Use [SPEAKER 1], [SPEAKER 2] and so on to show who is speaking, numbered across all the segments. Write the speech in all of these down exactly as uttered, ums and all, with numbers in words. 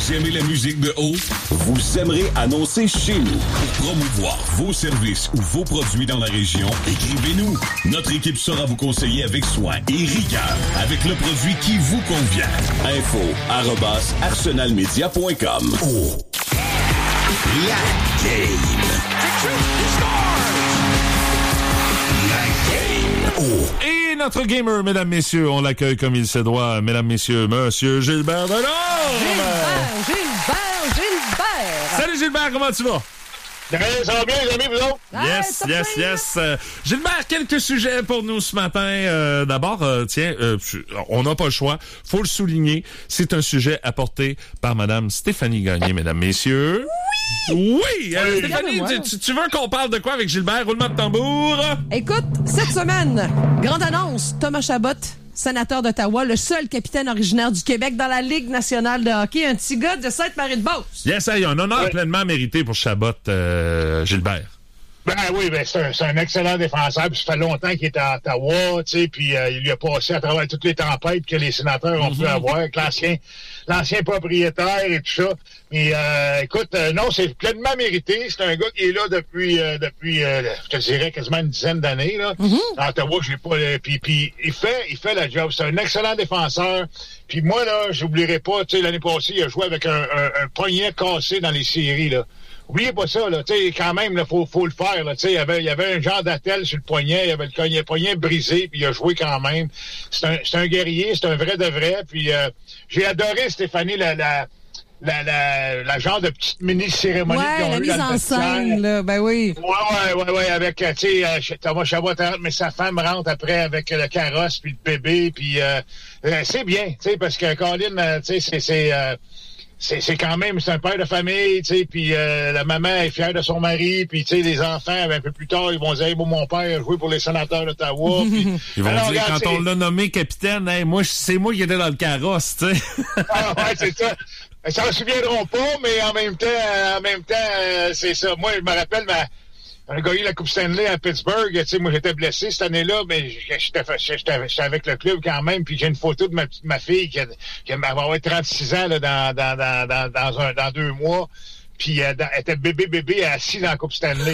[SPEAKER 1] Vous aimez la musique de haut? Vous aimerez annoncer chez nous. Pour promouvoir vos services ou vos produits dans la région, écrivez-nous. Notre équipe saura vous conseiller avec soin et rigueur avec le produit qui vous convient. Info arobase arsenalmedia point com. Oh. La game. La game. Oh.
[SPEAKER 2] Et notre gamer, mesdames, messieurs, on l'accueille comme il se doit. Mesdames, messieurs, monsieur Gilbert Delorme.
[SPEAKER 3] Gilbert, Gilbert, Gilbert.
[SPEAKER 2] Salut Gilbert, comment tu vas?
[SPEAKER 4] Ça va bien, les amis, vous autres?
[SPEAKER 2] Yes,
[SPEAKER 3] ah,
[SPEAKER 2] yes, yes. Euh, Gilbert, quelques sujets pour nous ce matin. Euh, d'abord, euh, tiens, euh, on n'a pas le choix. Faut le souligner. C'est un sujet apporté par Madame Stéphanie Gagné, mesdames, messieurs. Oui! Oui! Euh, Stéphanie, tu, tu, tu veux qu'on parle de quoi avec Gilbert? Roulement de tambour.
[SPEAKER 3] Écoute, cette semaine, grande annonce, Thomas Chabot, sénateur d'Ottawa, le seul capitaine originaire du Québec dans la Ligue nationale de hockey, un petit gars de Sainte-Marie-de-Beauce.
[SPEAKER 2] Yes, il y a un honneur
[SPEAKER 4] oui.
[SPEAKER 2] pleinement mérité pour Chabot, euh, Gilbert.
[SPEAKER 4] Ben oui, ben c'est un, c'est un excellent défenseur, puis ça fait longtemps qu'il est à Ottawa, tu sais, puis euh, il lui a passé à travers toutes les tempêtes que les sénateurs ont mm-hmm. pu avoir, avec l'ancien, l'ancien propriétaire et tout ça. Mais euh, écoute, euh, non, c'est pleinement mérité. C'est un gars qui est là depuis, euh, depuis, euh, je te dirais quasiment une dizaine d'années là. Mm-hmm. À Ottawa, j'ai pas, euh, puis puis il fait, il fait la job. C'est un excellent défenseur. Puis moi là, j'oublierai pas, tu sais, l'année passée, il a joué avec un, un, un poignet cassé dans les séries là. Oubliez pas ça, là, tu sais, quand même, il faut, faut le faire, là, tu sais, il y avait, il y avait un genre d'attelle sur le poignet, il y avait le poignet, poignet brisé, puis il a joué quand même. C'est un, c'est un guerrier, c'est un vrai de vrai, puis euh, j'ai adoré, Stéphanie, la, la, la, la, la genre de petite mini-cérémonie
[SPEAKER 3] ouais,
[SPEAKER 4] qu'ils ont
[SPEAKER 3] la
[SPEAKER 4] eu
[SPEAKER 3] mise
[SPEAKER 4] dans
[SPEAKER 3] en
[SPEAKER 4] le
[SPEAKER 3] scène, là, ben oui.
[SPEAKER 4] Ouais, ouais, ouais, ouais, avec, tu sais, euh, Thomas Chabot, mais sa femme rentre après avec le carrosse, puis le bébé, puis euh, euh, c'est bien, tu sais, parce que Colin, euh, tu sais, c'est... c'est euh, C'est, c'est quand même, c'est un père de famille, tu sais, puis euh, la maman est fière de son mari, puis tu sais, les enfants, un peu plus tard, ils vont dire, hey, bon, mon père a joué pour les sénateurs d'Ottawa. Pis,
[SPEAKER 2] ils vont
[SPEAKER 4] alors,
[SPEAKER 2] dire,
[SPEAKER 4] regarde,
[SPEAKER 2] quand
[SPEAKER 4] c'est...
[SPEAKER 2] on l'a nommé capitaine, hey, moi, c'est moi qui étais dans le carrosse, tu sais.
[SPEAKER 4] Ah ouais, c'est ça. Ils s'en souviendront pas, mais en même temps, en même temps, euh, c'est ça. Moi, je me rappelle, ma... on a gagné la Coupe Stanley à Pittsburgh. Tu sais, moi, j'étais blessé cette année-là, mais j'étais, j'étais, j'étais avec le club quand même. Puis j'ai une photo de ma, ma fille qui, a, qui va avoir trente-six ans là, dans, dans, dans, dans, dans, un, dans deux mois. Puis euh, elle était bébé bébé assis dans la Coupe Stanley.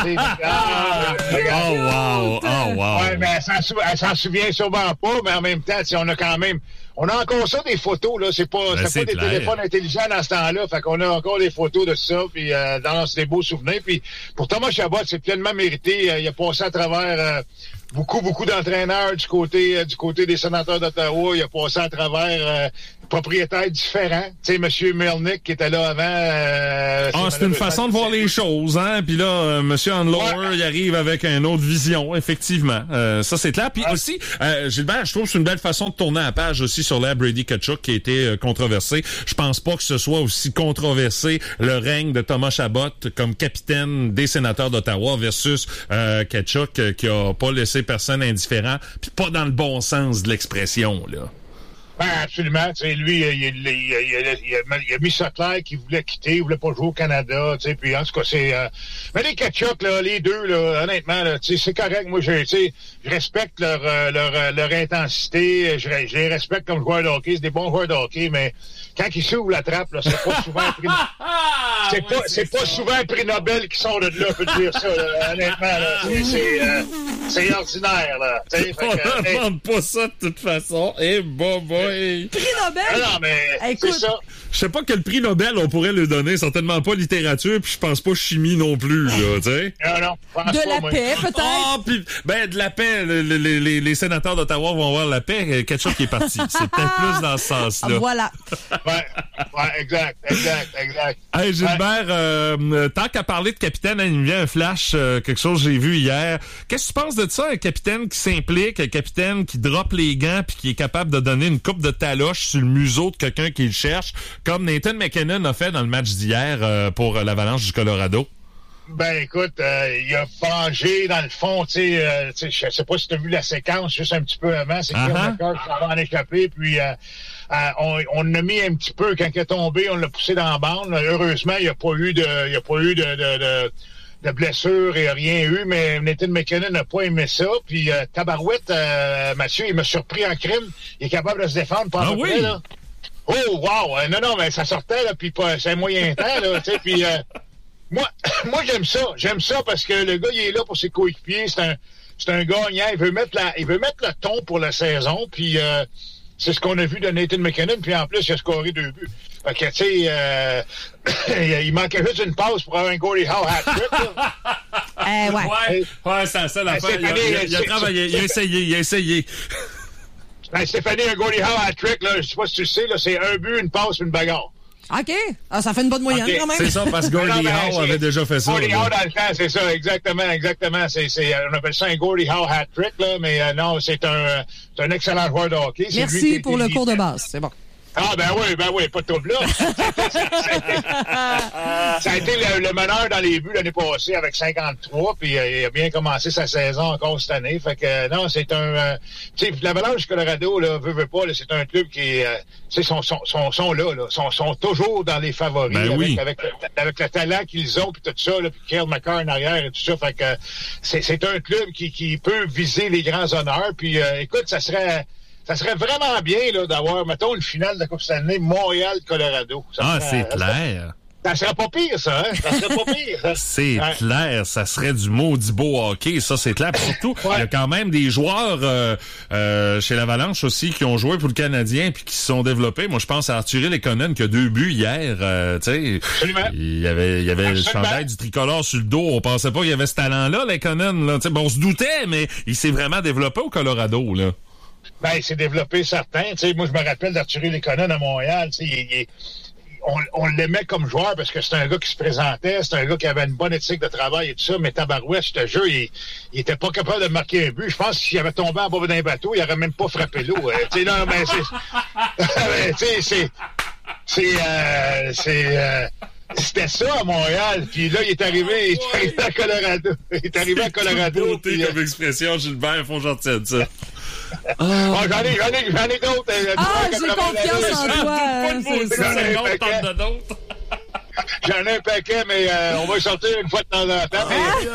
[SPEAKER 4] ah,
[SPEAKER 2] oh wow, oh wow.
[SPEAKER 4] Ouais, mais elle s'en, sou- elle s'en souvient sûrement pas, mais en même temps, on a quand même, on a encore ça des photos là. C'est pas, ben, c'est, c'est pas des clair. Téléphones intelligents dans ce temps-là. Fait qu'on a encore des photos de ça. Puis euh, dans c'est des beaux souvenirs. Puis pour Thomas Chabot, c'est pleinement mérité. Euh, il a passé à travers euh, beaucoup beaucoup d'entraîneurs du côté euh, du côté des sénateurs d'Ottawa. Il a passé à travers euh, propriétaires différents. Tu sais, Monsieur Melnick qui était là avant. Euh,
[SPEAKER 2] ah, c'est une façon de voir les choses, hein. Puis là, euh, Monsieur Handler, ouais. il arrive avec une autre vision, effectivement. Euh, ça, c'est clair. Puis ouais. aussi, euh, Gilbert, je trouve que c'est une belle façon de tourner la page aussi sur l'ère Brady Tkachuk qui a été euh, controversé. Je pense pas que ce soit aussi controversé le règne de Thomas Chabot comme capitaine des sénateurs d'Ottawa versus euh, Tkachuk euh, qui a pas laissé personne indifférent, puis pas dans le bon sens de l'expression, là.
[SPEAKER 4] Ben, absolument. Tu sais, lui, il, il, il, il, il, a, il a mis ça clair qu'il voulait quitter, il voulait pas jouer au Canada, tu sais, puis en tout cas, c'est... Euh... Mais les Tkachuk, là, les deux, là, honnêtement, là, tu sais, c'est correct. Moi, je, tu sais, je respecte leur, euh, leur, euh, leur intensité, je, je les respecte comme joueurs de hockey, c'est des bons joueurs de hockey, mais quand ils s'ouvrent la trappe, là, c'est pas souvent un prix... c'est
[SPEAKER 2] ouais,
[SPEAKER 4] pas, c'est
[SPEAKER 2] c'est
[SPEAKER 4] pas souvent un prix Nobel qui sort de là, je peux te dire ça, là, honnêtement, là, c'est, c'est, euh, c'est ordinaire, là.
[SPEAKER 2] On ne demande pas ça de toute façon. Et hey, bon, boy.
[SPEAKER 3] Prix Nobel?
[SPEAKER 4] Ah non, mais
[SPEAKER 3] écoute,
[SPEAKER 4] c'est ça.
[SPEAKER 2] Je sais pas quel prix Nobel on pourrait lui donner, certainement pas littérature, puis je pense pas chimie non plus, là, tu sais.
[SPEAKER 4] Non, non, pense
[SPEAKER 3] de
[SPEAKER 4] pas,
[SPEAKER 3] la
[SPEAKER 4] moi.
[SPEAKER 3] paix, peut-être?
[SPEAKER 2] Ah, oh, puis ben de la paix, les, les, les, les sénateurs d'Ottawa vont avoir la paix, Tkachuk qui est parti. C'est peut-être plus dans ce sens-là.
[SPEAKER 3] Voilà.
[SPEAKER 4] Ouais, ouais, exact, exact, exact.
[SPEAKER 2] Hey, Gilbert, ouais. euh, tant qu'à parler de capitaine, il me vient un flash, euh, quelque chose que j'ai vu hier. Qu'est-ce que tu penses de ça, un capitaine qui s'implique, un capitaine qui droppe les gants puis qui est capable de donner une coupe de taloche sur le museau de quelqu'un qui le cherche, comme Nathan McKinnon a fait dans le match d'hier euh, pour l'Avalanche du Colorado?
[SPEAKER 4] Ben écoute, euh, il a vengé dans le fond, tu sais, euh, je sais pas si tu as vu la séquence juste un petit peu avant, c'est
[SPEAKER 2] uh-huh.
[SPEAKER 4] que McCarr s'en va en échapper, puis euh, euh, on, on l'a mis un petit peu, quand il est tombé, on l'a poussé dans la bande. Heureusement, il n'y a pas eu de il y a pas eu de, de, de, de blessures et rien eu, mais Nathan McKinnon n'a pas aimé ça, puis euh, Tabarouette, euh, Mathieu, il m'a surpris en crime, il est capable de se défendre, pas
[SPEAKER 2] ah
[SPEAKER 4] à peu
[SPEAKER 2] oui?
[SPEAKER 4] près, là. Oh, wow! Euh, non, non, mais ça sortait, là, puis c'est un moyen temps, là, tu sais, puis euh, moi, moi j'aime ça. J'aime ça parce que le gars, il est là pour ses coéquipiers. C'est un, c'est un gagnant. Il veut mettre la, il veut mettre le ton pour la saison, puis euh, c'est ce qu'on a vu de Nathan McKinnon, puis en plus, il a scoré deux buts. Fait que, tu sais, euh, il manquait juste une passe pour avoir un Gordie Howe hat-trick, là.
[SPEAKER 3] Euh, ouais.
[SPEAKER 2] Ouais, ouais, c'est ça l'affaire. Il, il, il a travaillé, il a essayé, il a essayé.
[SPEAKER 4] Ben, Stéphanie, un Gordie Howe hat-trick, là, je sais pas si tu le sais, là, c'est un but, une passe, une bagarre.
[SPEAKER 3] OK. Ah, ça fait une bonne moyenne, okay. Quand même.
[SPEAKER 2] C'est ça, parce que Gordie Howe avait déjà fait ça.
[SPEAKER 4] Gordie Howe dans le temps, c'est ça, exactement, exactement. C'est, c'est, on appelle ça un Gordie Howe hat-trick, là, mais euh, non, c'est un, c'est un excellent joueur de hockey. C'est
[SPEAKER 3] Merci pour le cours de base, c'est bon.
[SPEAKER 4] Ah, ben oui, ben oui, pas de trouble là. ça, ça a été le, le meneur dans les buts l'année passée avec cinquante-trois, puis euh, il a bien commencé sa saison encore cette année. Fait que, euh, non, c'est un... Euh, tu sais, l'Avalanche Colorado, là, veut, veut pas, là, c'est un club qui est... Euh, tu sais, sont, sont, sont, sont là, là, sont, sont toujours dans les favoris,
[SPEAKER 2] ben
[SPEAKER 4] avec,
[SPEAKER 2] oui.
[SPEAKER 4] avec, avec le talent qu'ils ont, puis tout ça, là, puis Kyle McCarr en arrière et tout ça. Fait que euh, c'est, c'est un club qui, qui peut viser les grands honneurs, puis euh, écoute, ça serait... Ça serait vraiment bien là, d'avoir, mettons, une finale de la Coupe Stanley Montréal-Colorado. Ça
[SPEAKER 2] ah,
[SPEAKER 4] serait,
[SPEAKER 2] c'est
[SPEAKER 4] ça
[SPEAKER 2] clair.
[SPEAKER 4] Ça serait pas pire, ça, hein? Ça serait pas pire. Ça.
[SPEAKER 2] C'est
[SPEAKER 4] ouais.
[SPEAKER 2] clair, ça serait du maudit beau hockey, ça c'est clair. Puis surtout, il ouais. y a quand même des joueurs euh, euh, chez l'Avalanche aussi qui ont joué pour le Canadien puis qui se sont développés. Moi, je pense à Arthur Lekonen qui a deux buts hier. Euh, tu sais, il y avait, il y avait le chandail du tricolore sur le dos. On pensait pas qu'il y avait ce talent-là, Lekonen. Là. Bon, on se doutait, mais il s'est vraiment développé au Colorado, là.
[SPEAKER 4] Ben, il s'est développé certain. Tu sais, moi, je me rappelle d'Arthur Lekonen à Montréal. Tu sais, il, il, on, on l'aimait comme joueur parce que c'est un gars qui se présentait, c'est un gars qui avait une bonne éthique de travail et tout ça, mais tabarouette, je te jure, il, il était pas capable de marquer un but. Je pense qu'il avait tombé en bas d'un bateau, il aurait même pas frappé l'eau. Euh, tu sais, non, mais c'est... tu sais, c'est... C'est... Euh, c'est euh, C'était ça à Montréal, puis là, il est arrivé, il est arrivé à Colorado. Il est arrivé à Colorado.
[SPEAKER 2] C'est beauté comme expression, Gilbert, faut que j'en retienne ça.
[SPEAKER 4] Oh. Oh, j'en ai, j'en ai, j'en ai d'autres. Euh,
[SPEAKER 3] ah, j'ai confiance en toi. Hein, c'est ça.
[SPEAKER 4] J'en ai un paquet. J'en ai un paquet, mais euh, on va y sortir une fois de temps en temps.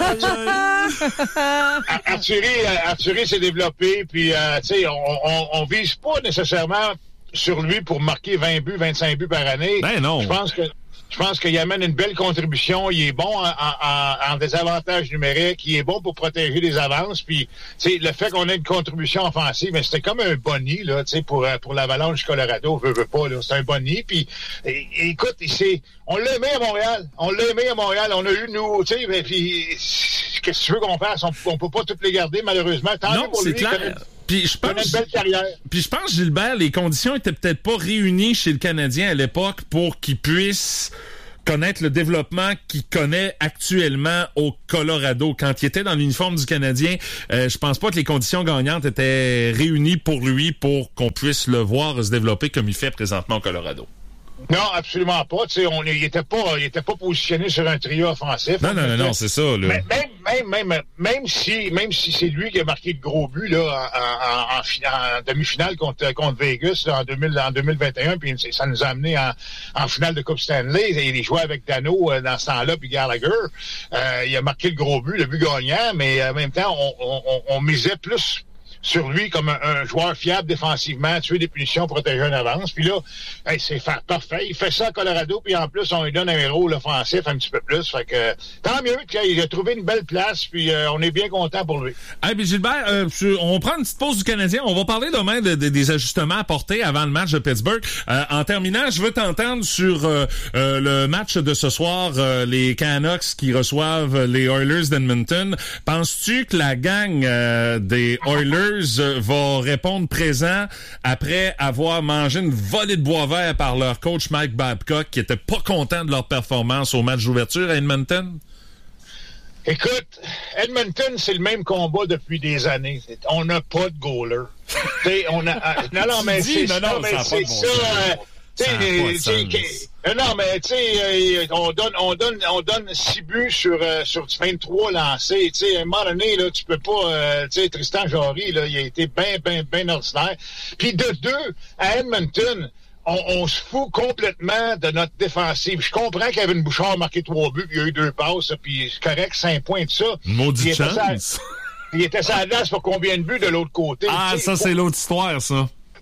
[SPEAKER 4] Mais... Arthurie, Arthurie s'est développé, puis euh, tu sais, on, on, on vise pas nécessairement sur lui pour marquer vingt buts, vingt-cinq buts par année.
[SPEAKER 2] Ben non.
[SPEAKER 4] Je pense que Je pense qu'il amène une belle contribution. Il est bon en, en, en désavantage numérique. Il est bon pour protéger les avances. Puis, tu sais, le fait qu'on ait une contribution offensive, mais c'était comme un boni, là, tu sais, pour, pour l'Avalanche Colorado. Veut, veut pas, là. C'est un boni. Puis, é, écoute, c'est, on l'a aimé à Montréal. On l'a aimé à Montréal. On a eu, nous, tu sais, puis, qu'est-ce que tu veux qu'on fasse? On, on peut pas toutes les garder, malheureusement. Tant
[SPEAKER 2] non,
[SPEAKER 4] pour
[SPEAKER 2] c'est
[SPEAKER 4] lui,
[SPEAKER 2] clair. Puis je pense,
[SPEAKER 4] une belle carrière.
[SPEAKER 2] Puis je pense, Gilbert, les conditions étaient peut-être pas réunies chez le Canadien à l'époque pour qu'il puisse connaître le développement qu'il connaît actuellement au Colorado. Quand il était dans l'uniforme du Canadien, euh, je pense pas que les conditions gagnantes étaient réunies pour lui pour qu'on puisse le voir se développer comme il fait présentement au Colorado.
[SPEAKER 4] Non, absolument pas. Tu sais, on il était pas, il était pas positionné sur un trio offensif.
[SPEAKER 2] Non, non, non, non, c'est ça. Là.
[SPEAKER 4] Mais même, même, même, même si, même si c'est lui qui a marqué le gros but là en, en, en, en demi-finale contre, contre Vegas là, en, deux mille, en deux mille vingt et un, puis ça nous a amené en, en finale de Coupe Stanley. Il jouait avec Dano euh, dans ce temps-là, puis Gallagher. Euh, il a marqué le gros but, le but gagnant, mais en même temps, on, on, on misait plus sur lui comme un, un joueur fiable défensivement, tuer des punitions, protéger une avance. Puis là, hey, c'est fa- parfait. Il fait ça à Colorado, puis en plus, on lui donne un rôle offensif un petit peu plus. Fait que tant mieux, puis il a trouvé une belle place, puis euh, on est bien content pour lui.
[SPEAKER 2] Hey, puis Gilbert, euh, on prend une petite pause du Canadien. On va parler demain de, de, des ajustements apportés avant le match de Pittsburgh. Euh, en terminant, je veux t'entendre sur euh, euh, le match de ce soir, euh, les Canucks qui reçoivent les Oilers d'Edmonton. Penses-tu que la gang euh, des Oilers va répondre présent après avoir mangé une volée de bois vert par leur coach Mike Babcock qui était pas content de leur performance au match d'ouverture à Edmonton?
[SPEAKER 4] Écoute, Edmonton, c'est le même combat depuis des années. On n'a pas de goaler. on a, non, non, mais c'est
[SPEAKER 2] non, non,
[SPEAKER 4] non, mais
[SPEAKER 2] ça.
[SPEAKER 4] C'est ça euh, non, mais tu sais, on donne, on donne, on donne six buts sur euh, sur vingt-trois lancés. Tu sais, à un moment donné, là, tu peux pas. Euh, tu sais, Tristan Jarry, là, il a été bien, bien, bien ordinaire. Puis de deux, à Edmonton, on, on se fout complètement de notre défensive. Je comprends qu'Evan Bouchard a marqué trois buts, puis il y a eu deux passes, puis c'est correct, cinq points de ça.
[SPEAKER 2] Maudite chance.
[SPEAKER 4] Il était sur la glace pour combien de buts de l'autre côté?
[SPEAKER 2] Ah, ça, c'est l'autre histoire, ça.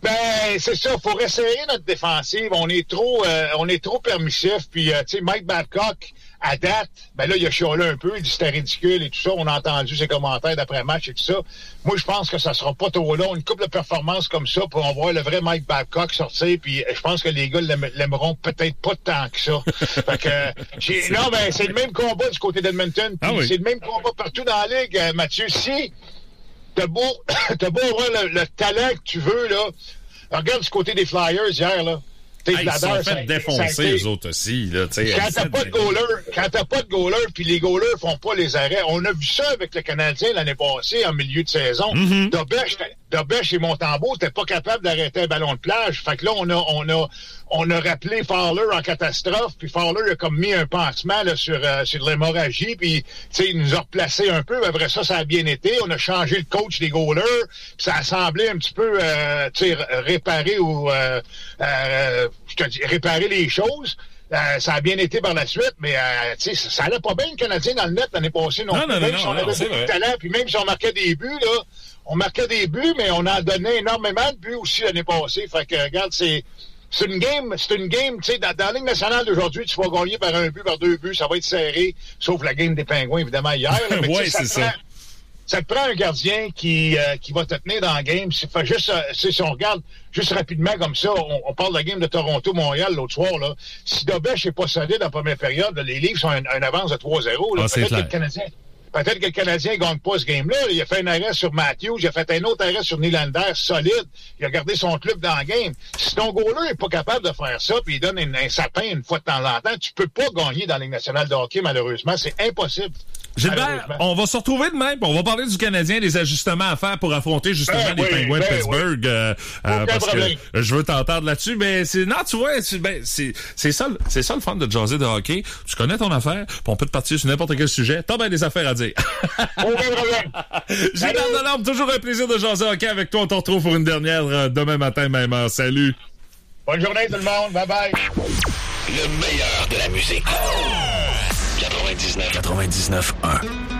[SPEAKER 4] Ben, c'est ça. Faut resserrer notre défensive. On est trop, euh, on est trop permissif. Puis, euh, tu sais, Mike Babcock, à date, ben là, il a chiolé un peu. Il dit c'était ridicule et tout ça. On a entendu ses commentaires d'après-match et tout ça. Moi, je pense que ça sera pas trop long. Une couple de performances comme ça pour voir le vrai Mike Babcock sortir. Puis, je pense que les gars l'aimeront peut-être pas tant que ça. Fait que, j'ai, non, ben, c'est le même combat du côté d'Edmonton.
[SPEAKER 2] Ah oui.
[SPEAKER 4] C'est le même combat partout dans la ligue, euh, Mathieu. Si t'as beau, t'as beau avoir le, le talent que tu veux, là. Regarde du côté des Flyers hier, là.
[SPEAKER 2] Hey, ils se sont fait défoncer, eux autres aussi. Là,
[SPEAKER 4] quand t'as pas de goaler, quand t'as pas de goaler, puis les goalers font pas les arrêts. On a vu ça avec le Canadien l'année passée, en milieu de saison.
[SPEAKER 2] Mm-hmm.
[SPEAKER 4] Dobesch, Dobesch et Montembeault n'étaient pas capables d'arrêter un ballon de plage. Fait que là, on a, on a, on a rappelé Fowler en catastrophe, puis Fowler a comme mis un pansement là, sur, euh, sur l'hémorragie, puis il nous a replacé un peu. Après ça, ça a bien été. On a changé le coach des goalers, puis ça a semblé un petit peu euh, réparer ou euh, euh, je te dis, réparer les choses. Euh, ça a bien été par la suite, mais euh, tu sais, ça allait pas bien le Canadien dans le net l'année passée non,
[SPEAKER 2] non,
[SPEAKER 4] plus.
[SPEAKER 2] non,
[SPEAKER 4] Même
[SPEAKER 2] non,
[SPEAKER 4] si
[SPEAKER 2] non,
[SPEAKER 4] on
[SPEAKER 2] non,
[SPEAKER 4] avait
[SPEAKER 2] c'est
[SPEAKER 4] beaucoup de
[SPEAKER 2] vrai.
[SPEAKER 4] talent, puis même si on marquait des buts, là, on marquait des buts, mais on en donnait énormément de buts aussi l'année passée. Fait que, regarde, c'est c'est une game, c'est une game, tu sais, dans, dans la Ligue nationale d'aujourd'hui, tu vas gagner par un but, par deux buts, ça va être serré, sauf la game des Pingouins, évidemment, hier. Là, mais
[SPEAKER 2] ouais,
[SPEAKER 4] ça
[SPEAKER 2] c'est
[SPEAKER 4] prend,
[SPEAKER 2] ça.
[SPEAKER 4] Ça te prend un gardien qui euh, qui va te tenir dans la game. C'est fait juste, euh, si on regarde juste rapidement comme ça, on, on parle de la game de Toronto-Montréal l'autre soir, là. Si Dobesch n'est pas solide en première période, là, les Leafs ont un, un avance de trois zéro.
[SPEAKER 2] Ah,
[SPEAKER 4] peut-être que le Canadien, peut-être que le Canadien ne gagne pas ce game-là. Il a fait un arrêt sur Matthews, il a fait un autre arrêt sur Nylander, solide. Il a gardé son club dans la game. Si ton goaler n'est pas capable de faire ça, puis il donne un, un sapin une fois de temps en temps, tu peux pas gagner dans la Ligue nationale de hockey, malheureusement. C'est impossible.
[SPEAKER 2] Gilbert, on va se retrouver demain, puis on va parler du Canadien, des ajustements à faire pour affronter justement
[SPEAKER 4] ben
[SPEAKER 2] les
[SPEAKER 4] oui,
[SPEAKER 2] Pingouins
[SPEAKER 4] ben
[SPEAKER 2] de Pittsburgh.
[SPEAKER 4] Oui.
[SPEAKER 2] Euh, euh, parce
[SPEAKER 4] problème.
[SPEAKER 2] que je veux t'entendre là-dessus, mais c'est non, tu vois, c'est ben, c'est c'est ça, c'est ça le fun de jaser de hockey. Tu connais ton affaire, puis on peut te partir sur n'importe quel sujet. T'as bien des affaires à dire.
[SPEAKER 4] Aucun problème.
[SPEAKER 2] Gilbert Delorme, toujours un plaisir de jaser hockey avec toi. On te retrouve pour une dernière euh, demain matin même heure. Salut.
[SPEAKER 4] Bonne journée tout le monde. Bye bye.
[SPEAKER 1] Le meilleur de la musique. quatre-vingt-dix-neuf quatre-vingt-dix-neuf un